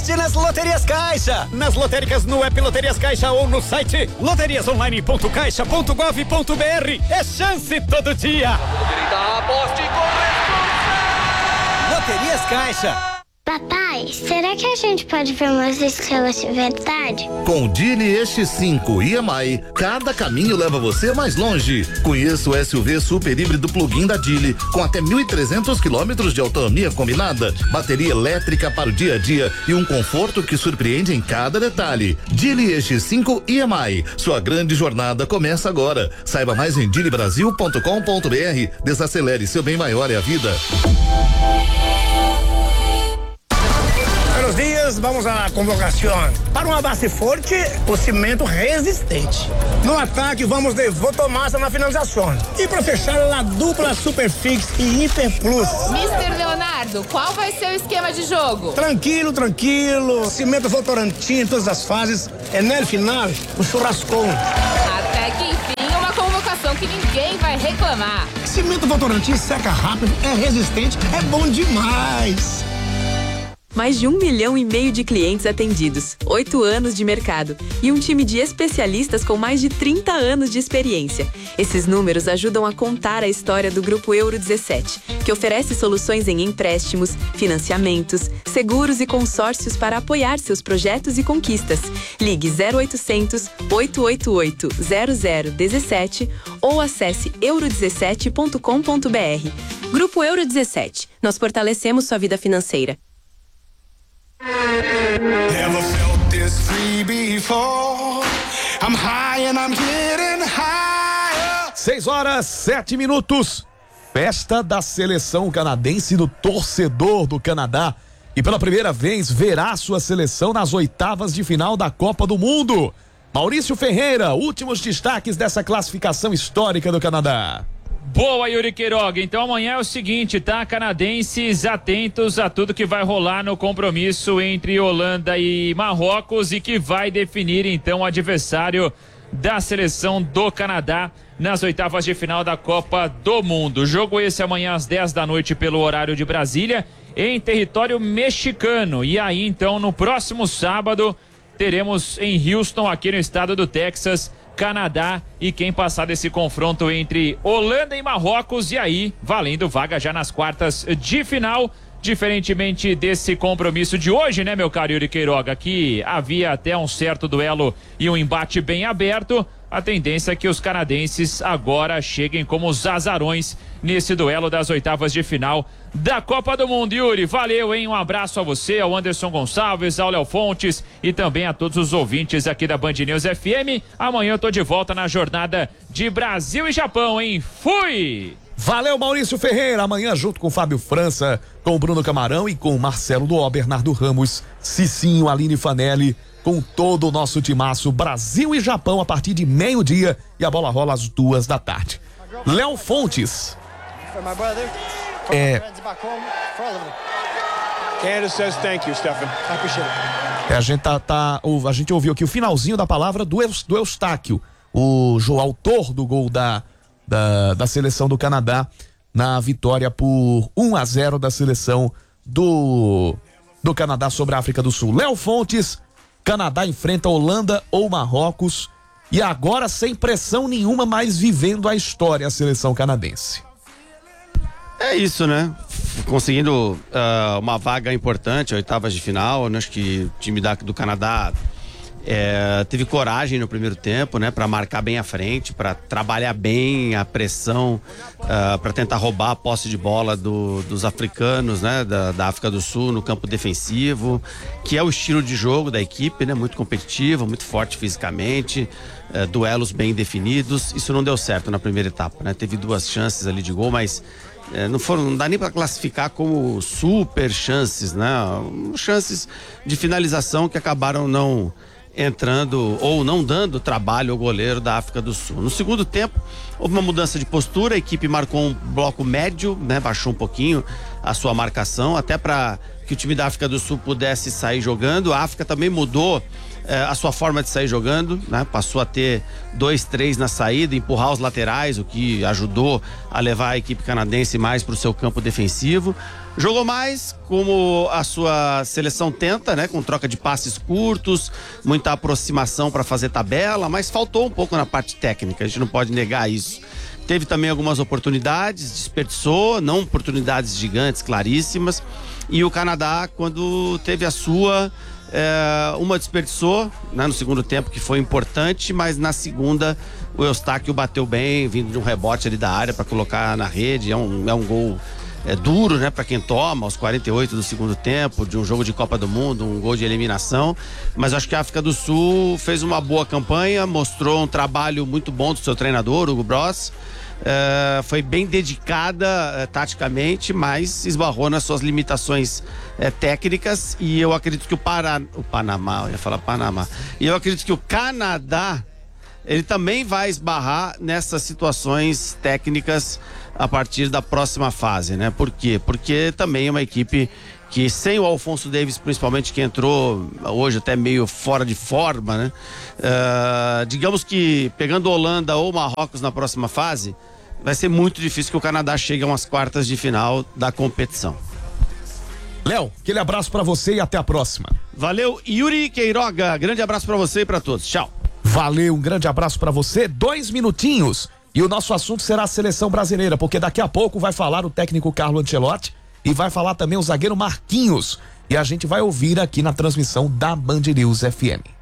sorte nas Loterias Caixa. Nas lotéricas, no app Loterias Caixa ou no site loteriasonline.caixa.gov.br. É chance todo dia. Aposte com Loterias Caixa. Papai, será que a gente pode ver umas estrelas de verdade? Com o Dili X5 EMI, cada caminho leva você mais longe. Conheça o SUV super híbrido plug-in da Dili, com até 1.300 quilômetros de autonomia combinada, bateria elétrica para o dia a dia e um conforto que surpreende em cada detalhe. Dili X5 EMI, sua grande jornada começa agora. Saiba mais em dilibrasil.com.br. Desacelere, seu bem maior é a vida. Buenos dias, vamos à convocação. Para uma base forte, o cimento resistente. No ataque, vamos de Votomassa na finalização. E para fechar, a dupla Superfix e Hiper Plus. Mr. Leonardo, qual vai ser o esquema de jogo? Tranquilo. Cimento Votorantim em todas as fases. É no final, o churrascão. Até que enfim, uma convocação que ninguém vai reclamar. Cimento Votorantim seca rápido, é resistente, é bom demais. Mais de 1,5 milhão de clientes atendidos, 8 anos de mercado e um time de especialistas com mais de 30 anos de experiência. Esses números ajudam a contar a história do Grupo Euro 17, que oferece soluções em empréstimos, financiamentos, seguros e consórcios para apoiar seus projetos e conquistas. Ligue 0800 888 0017 ou acesse euro17.com.br. Grupo Euro 17. Nós fortalecemos sua vida financeira. Never felt this free before. I'm high and I'm getting higher. 6h07. Festa da seleção canadense do torcedor do Canadá. E pela primeira vez verá sua seleção nas oitavas de final da Copa do Mundo. Maurício Ferreira, últimos destaques dessa classificação histórica do Canadá. Boa, Yuri Queiroga. Então amanhã é o seguinte, tá? Canadenses atentos a tudo que vai rolar no compromisso entre Holanda e Marrocos e que vai definir então o adversário da seleção do Canadá nas oitavas de final da Copa do Mundo. Jogo esse amanhã às 10 da noite pelo horário de Brasília, em território mexicano. E aí então no próximo sábado teremos em Houston, aqui no estado do Texas, Canadá e quem passar desse confronto entre Holanda e Marrocos, e aí valendo vaga já nas quartas de final. Diferentemente desse compromisso de hoje, né, meu caro Yuri Queiroga, que havia até um certo duelo e um embate bem aberto, a tendência é que os canadenses agora cheguem como os azarões nesse duelo das oitavas de final da Copa do Mundo. Yuri, valeu, hein? Um abraço a você, ao Anderson Gonçalves, ao Léo Fontes e também a todos os ouvintes aqui da Band News FM. Amanhã eu tô de volta na jornada de Brasil e Japão, hein? Fui! Valeu, Maurício Ferreira. Amanhã junto com Fábio França, com o Bruno Camarão e com o Marcelo Duó, Bernardo Ramos, Cicinho, Aline Fanelli, com todo o nosso timaço Brasil e Japão a partir de 12:00 e a bola rola às 2:00. Léo Fontes. Candace says thank you, Stefan. I appreciate it. A gente ouviu aqui o finalzinho da palavra do Eustáquio, o autor do gol da seleção do Canadá na vitória por 1-0 da seleção do Canadá sobre a África do Sul. Léo Fontes, Canadá enfrenta Holanda ou Marrocos e agora sem pressão nenhuma, mas vivendo a história a seleção canadense. É isso, né? Conseguindo uma vaga importante, oitavas de final, né? Acho que o time do Canadá teve coragem no primeiro tempo, né? Para marcar bem à frente, para trabalhar bem a pressão, para tentar roubar a posse de bola dos africanos, né? Da África do Sul no campo defensivo, que é o estilo de jogo da equipe, né? Muito competitivo, muito forte fisicamente, duelos bem definidos. Isso não deu certo na primeira etapa, né? Teve 2 chances ali de gol, mas não dá nem para classificar como super chances, né? Chances de finalização que acabaram não entrando ou não dando trabalho ao goleiro da África do Sul. No segundo tempo, houve uma mudança de postura, a equipe marcou um bloco médio, né? Baixou um pouquinho a sua marcação, até para que o time da África do Sul pudesse sair jogando. A África também mudou a sua forma de sair jogando, né? Passou a ter 2-3 na saída, empurrar os laterais, o que ajudou a levar a equipe canadense mais para o seu campo defensivo. Jogou mais, como a sua seleção tenta, né? Com troca de passes curtos, muita aproximação para fazer tabela, mas faltou um pouco na parte técnica, a gente não pode negar isso. Teve também algumas oportunidades, desperdiçou, não oportunidades gigantes, claríssimas. E o Canadá, quando teve a sua, uma desperdiçou, né, no segundo tempo, que foi importante, mas na segunda o Eustáquio bateu bem, vindo de um rebote ali da área para colocar na rede. É um gol duro, né, para quem toma, aos 48 do segundo tempo, de um jogo de Copa do Mundo, um gol de eliminação. Mas acho que a África do Sul fez uma boa campanha, mostrou um trabalho muito bom do seu treinador, Hugo Bross. Foi bem dedicada taticamente, mas esbarrou nas suas limitações técnicas, e eu acredito que e eu acredito que o Canadá, ele também vai esbarrar nessas situações técnicas a partir da próxima fase, né? Por quê? Porque também é uma equipe que, sem o Alphonso Davies, principalmente, que entrou hoje até meio fora de forma, né? Digamos que pegando Holanda ou Marrocos na próxima fase, vai ser muito difícil que o Canadá chegue a umas quartas de final da competição. Léo, aquele abraço pra você e até a próxima. Valeu, Yuri Queiroga, grande abraço pra você e pra todos, tchau. Valeu, um grande abraço pra você, 2 minutinhos e o nosso assunto será a seleção brasileira, porque daqui a pouco vai falar o técnico Carlo Ancelotti e vai falar também o zagueiro Marquinhos, e a gente vai ouvir aqui na transmissão da Band News FM.